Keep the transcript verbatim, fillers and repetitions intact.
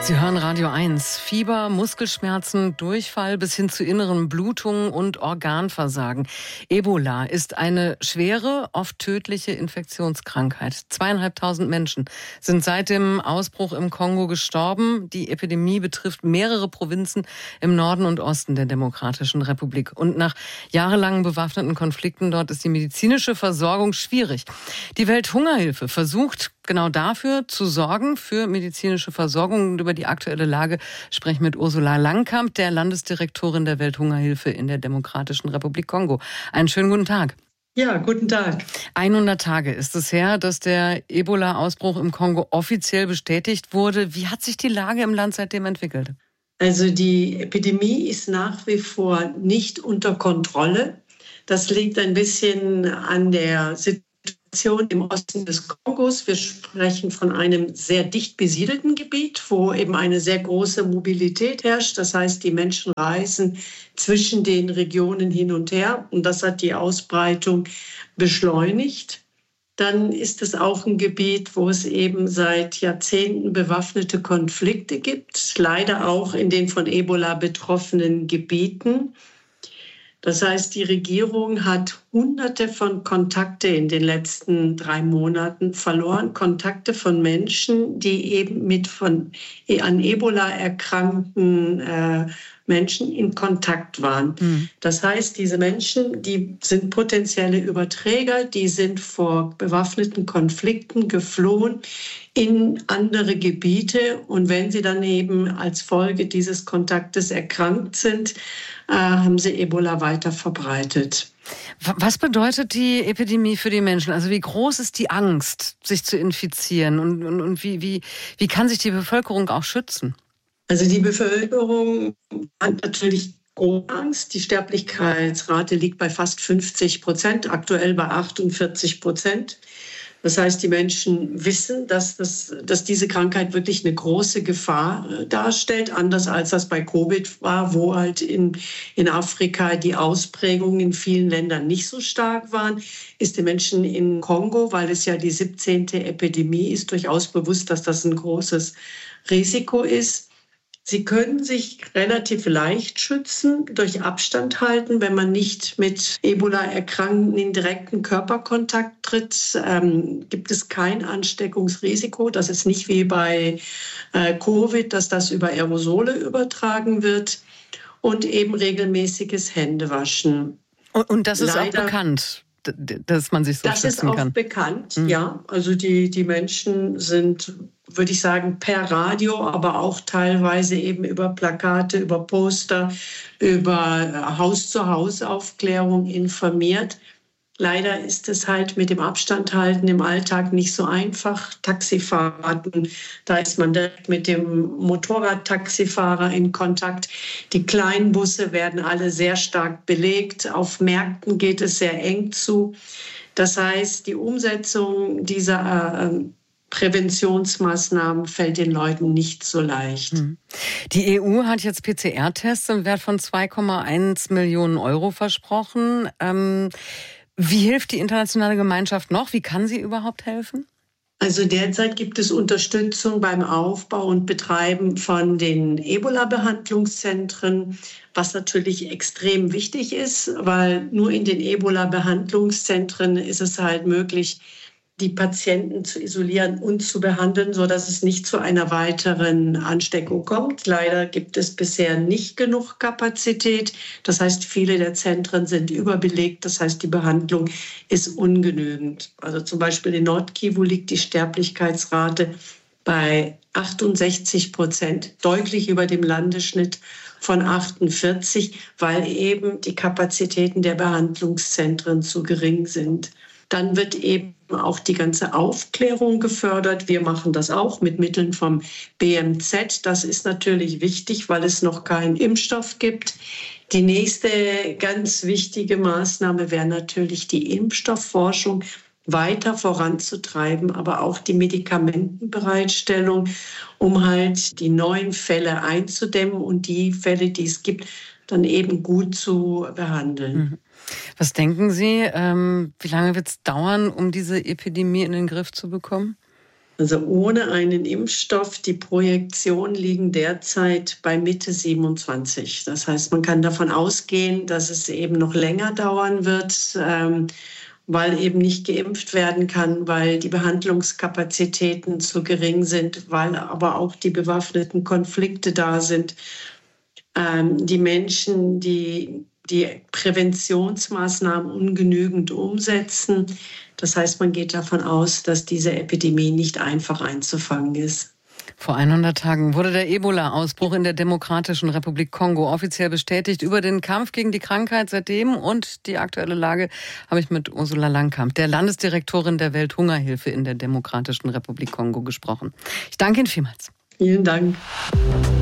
Sie hören Radio eins. Fieber, Muskelschmerzen, Durchfall bis hin zu inneren Blutungen und Organversagen. Ebola ist eine schwere, oft tödliche Infektionskrankheit. Zweieinhalbtausend Menschen sind seit dem Ausbruch im Kongo gestorben. Die Epidemie betrifft mehrere Provinzen im Norden und Osten der Demokratischen Republik. Und nach jahrelangen bewaffneten Konflikten dort ist die medizinische Versorgung schwierig. Die Welthungerhilfe versucht genau dafür zu sorgen, für medizinische Versorgung. Und über die aktuelle Lage sprechen wir mit Ursula Langkamp, der Landesdirektorin der Welthungerhilfe in der Demokratischen Republik Kongo. Einen schönen guten Tag. Ja, guten Tag. hundert Tage ist es her, dass der Ebola-Ausbruch im Kongo offiziell bestätigt wurde. Wie hat sich die Lage im Land seitdem entwickelt? Also die Epidemie ist nach wie vor nicht unter Kontrolle. Das liegt ein bisschen an der Situation im Osten des Kongos. Wir sprechen von einem sehr dicht besiedelten Gebiet, wo eben eine sehr große Mobilität herrscht. Das heißt, die Menschen reisen zwischen den Regionen hin und her und das hat die Ausbreitung beschleunigt. Dann ist es auch ein Gebiet, wo es eben seit Jahrzehnten bewaffnete Konflikte gibt, leider auch in den von Ebola betroffenen Gebieten. Das heißt, die Regierung hat Hunderte von Kontakte in den letzten drei Monaten verloren. Kontakte von Menschen, die eben mit von an Ebola erkrankten äh, Menschen in Kontakt waren. Mhm. Das heißt, diese Menschen, die sind potenzielle Überträger, die sind vor bewaffneten Konflikten geflohen in andere Gebiete. Und wenn sie dann eben als Folge dieses Kontaktes erkrankt sind, äh, haben sie Ebola weiter verbreitet. Was bedeutet die Epidemie für die Menschen? Also wie groß ist die Angst, sich zu infizieren? Und, und, und wie, wie, wie kann sich die Bevölkerung auch schützen? Also die Bevölkerung hat natürlich große Angst. Die Sterblichkeitsrate liegt bei fast fünfzig Prozent, aktuell bei achtundvierzig Prozent. Das heißt, die Menschen wissen, dass, das, dass diese Krankheit wirklich eine große Gefahr darstellt, anders als das bei Covid war, wo halt in, in Afrika die Ausprägungen in vielen Ländern nicht so stark waren, ist den Menschen in Kongo, weil es ja die siebzehnte Epidemie ist, durchaus bewusst, dass das ein großes Risiko ist. Sie können sich relativ leicht schützen, durch Abstand halten, wenn man nicht mit Ebola-Erkrankten in direkten Körperkontakt tritt. Ähm, gibt es kein Ansteckungsrisiko. Das ist nicht wie bei äh, Covid, dass das über Aerosole übertragen wird. Und eben regelmäßiges Händewaschen. Und, und das ist Leider, auch bekannt, dass man sich so das schützen kann? Das ist auch bekannt, mhm. ja. Also die, die Menschen sind, würde ich sagen, per Radio, aber auch teilweise eben über Plakate, über Poster, über Haus-zu-Haus-Aufklärung informiert. Leider ist es halt mit dem Abstand halten im Alltag nicht so einfach. Taxifahrten, da ist man direkt mit dem Motorradtaxifahrer in Kontakt. Die kleinen Busse werden alle sehr stark belegt. Auf Märkten geht es sehr eng zu. Das heißt, die Umsetzung dieser äh, Präventionsmaßnahmen fällt den Leuten nicht so leicht. Die E U hat jetzt P C R-Tests im Wert von zwei Komma eins Millionen Euro versprochen. Ähm, wie hilft die internationale Gemeinschaft noch? Wie kann sie überhaupt helfen? Also derzeit gibt es Unterstützung beim Aufbau und Betreiben von den Ebola-Behandlungszentren, was natürlich extrem wichtig ist, weil nur in den Ebola-Behandlungszentren ist es halt möglich, die Patienten zu isolieren und zu behandeln, sodass es nicht zu einer weiteren Ansteckung kommt. Leider gibt es bisher nicht genug Kapazität. Das heißt, viele der Zentren sind überbelegt. Das heißt, die Behandlung ist ungenügend. Also zum Beispiel in Nord-Kivu liegt die Sterblichkeitsrate bei achtundsechzig Prozent, deutlich über dem Landesschnitt von achtundvierzig, weil eben die Kapazitäten der Behandlungszentren zu gering sind. Dann wird eben auch die ganze Aufklärung gefördert. Wir machen das auch mit Mitteln vom B M Z. Das ist natürlich wichtig, weil es noch keinen Impfstoff gibt. Die nächste ganz wichtige Maßnahme wäre natürlich die Impfstoffforschung weiter voranzutreiben, aber auch die Medikamentenbereitstellung, um halt die neuen Fälle einzudämmen und die Fälle, die es gibt, dann eben gut zu behandeln. Was denken Sie, ähm, wie lange wird es dauern, um diese Epidemie in den Griff zu bekommen? Also ohne einen Impfstoff, die Projektionen liegen derzeit bei Mitte siebenundzwanzig. Das heißt, man kann davon ausgehen, dass es eben noch länger dauern wird, ähm, weil eben nicht geimpft werden kann, weil die Behandlungskapazitäten zu gering sind, weil aber auch die bewaffneten Konflikte da sind. Ähm, die Menschen, die die Präventionsmaßnahmen ungenügend umsetzen. Das heißt, man geht davon aus, dass diese Epidemie nicht einfach einzufangen ist. Vor hundert Tagen wurde der Ebola-Ausbruch in der Demokratischen Republik Kongo offiziell bestätigt. Über den Kampf gegen die Krankheit seitdem und die aktuelle Lage habe ich mit Ursula Langkamp, der Landesdirektorin der Welthungerhilfe in der Demokratischen Republik Kongo, gesprochen. Ich danke Ihnen vielmals. Vielen Dank.